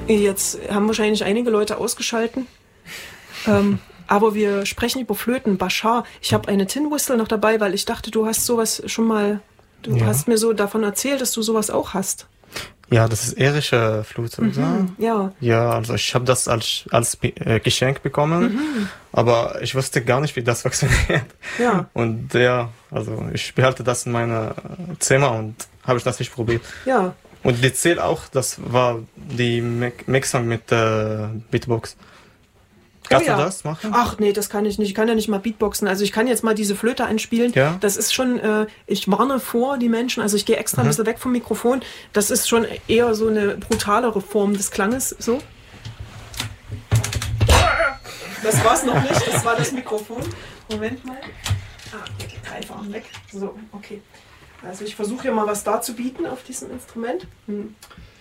Jetzt haben wahrscheinlich einige Leute ausgeschalten. Aber wir sprechen über Flöten. Bashar, ich habe eine Tin Whistle noch dabei, weil ich dachte, du hast sowas schon mal... Du hast mir so davon erzählt, dass du sowas auch hast. Ja, das ist irische Flöte, oder? Ja. Ja, also ich habe das als Geschenk bekommen, aber ich wusste gar nicht, wie das funktioniert. Ja. Und also ich behalte das in meinem Zimmer und habe ich das nicht probiert. Ja. Und die Ziel auch, das war die Mixung mit Beatbox. Kannst du das machen? Ach nee, das kann ich nicht. Ich kann ja nicht mal Beatboxen. Also ich kann jetzt mal diese Flöte einspielen. Ja. Das ist schon, ich warne vor die Menschen, also ich gehe extra ein bisschen weg vom Mikrofon. Das ist schon eher so eine brutalere Form des Klanges. So. Das war's noch nicht, das war das Mikrofon. Moment mal. Greifer weg. So, okay. Also ich versuche hier mal was darzubieten auf diesem Instrument.